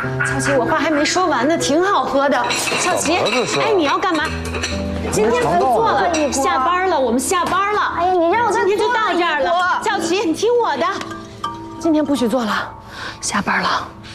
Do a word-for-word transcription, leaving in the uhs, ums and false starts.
乔琪，我话还没说完呢，挺好喝的。乔琪，哎，你要干嘛？今天不做了，下班了，我们下班了。哎呀，你让我今天就到这儿了。乔琪，你听我的，今天不许做了，下班了。